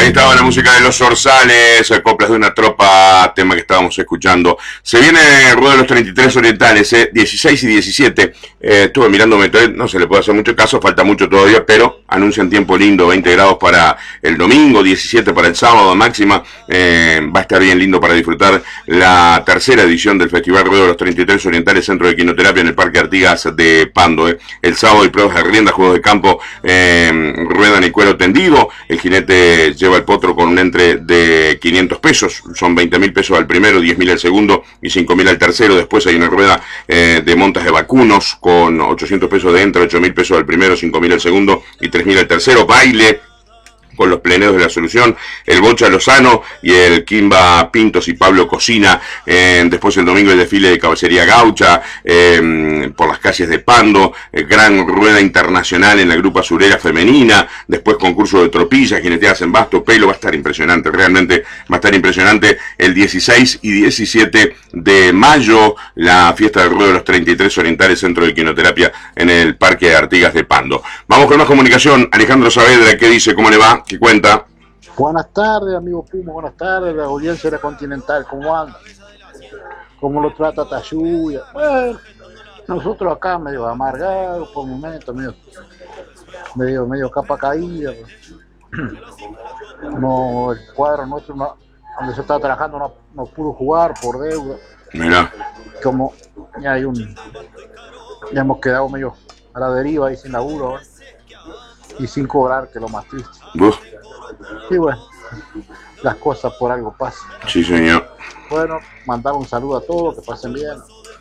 estaba la música de Los Zorzales, coplas de una tropa, tema que estábamos escuchando. Se viene el ruedo de los 33 orientales, 16 y 17. Estuve mirando Metroid, no se le puede hacer mucho caso, falta mucho todavía, pero anuncian tiempo lindo, 20 grados para el domingo, 17 para el sábado máxima. Va a estar bien lindo para disfrutar la tercera edición del Festival Ruedo de los 33 Orientales, Centro de Quinoterapia en el Parque Artigas de Pando. El sábado hay pruebas de rienda, juegos de campo, rueda en el cuero tendido. El jinete lleva el potro con un entre de 500 pesos, son 20.000 pesos al primero, 10.000 al segundo y 5.000 al tercero. Después hay una rueda de montas de vacunos con 800 pesos de entre, 8.000 pesos al primero, 5.000 al segundo y 3.000 al tercero. Baile con los pleneos de la solución, el Bocha Lozano y el Kimba Pintos y Pablo Cocina. Después el domingo el desfile de caballería gaucha por las calles de Pando, gran rueda internacional en la grupa surera femenina, después concurso de tropillas, jineteadas en basto, pelo. Va a estar impresionante, realmente va a estar impresionante. El 16 y 17 de mayo, la fiesta del ruedo de los 33 Orientales, Centro de Quinoterapia en el Parque Artigas de Pando. Vamos con más comunicación. Alejandro Saavedra, ¿qué dice? ¿Cómo le va? ¿Qué cuenta? Buenas tardes, amigo Puma, buenas tardes, la audiencia de la Continental, ¿cómo anda? ¿Cómo lo trata Tayuya? Bueno, nosotros acá medio amargados por momentos, medio capa caída. No, el cuadro nuestro, donde se está trabajando, no pudo jugar por deuda. Mira. Como ya ya hemos quedado medio a la deriva y sin laburo, ¿eh? Y sin cobrar, que es lo más triste. Y bueno, las cosas por algo pasan. Sí, señor. Bueno, mandar un saludo a todos, que pasen bien.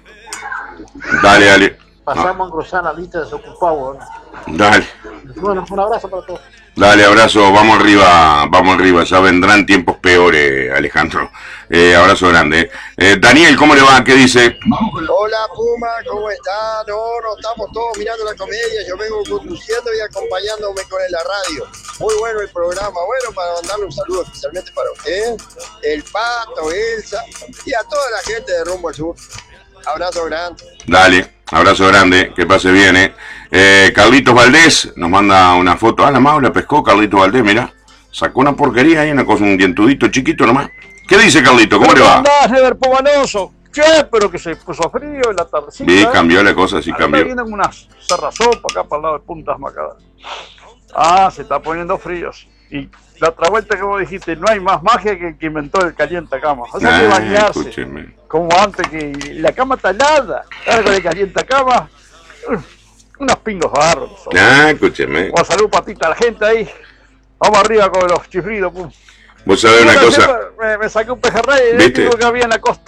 Dale. Pasamos a engrosar la lista de desocupados, ¿no? Dale. Bueno, un abrazo para todos. Dale, abrazo, vamos arriba, ya vendrán tiempos peores, Alejandro. Abrazo grande. Daniel, ¿cómo le va? ¿Qué dice? Hola Puma, ¿cómo está? No, estamos todos mirando la comedia, yo vengo conduciendo y acompañándome con la radio. Muy bueno el programa, bueno, para mandarle un saludo especialmente para usted, el Pato, Elsa y a toda la gente de Rumbo al Sur. Abrazo grande. Dale, abrazo grande, que pase bien, Carlitos Valdés nos manda una foto. La Mau la pescó Carlitos Valdés, mirá. Sacó una porquería ahí, una cosa, un dientudito chiquito nomás. ¿Qué dice Carlito? ¿Cómo le va? ¿Cómo andás, Never Pomanoso? Che, pero que se puso frío en la tardecita. Sí, cambió la cosa, sí cambió. Vienen unas cerrasopas acá para el lado de Puntas Macadas. Ah, se está poniendo fríos. Y la otra vuelta que vos dijiste, no hay más magia que el que inventó el calientacamas. O sea, que bañarse. Escúcheme. Como antes, que la cama está helada. Ahora con el calientacamas, unos pingos barros. Escúcheme. Bueno, salud patita a la gente ahí. Vamos arriba con los chifridos, pum. Vos sabés una cosa. Me saqué un pejerrey, ¿viste? que había en la costa.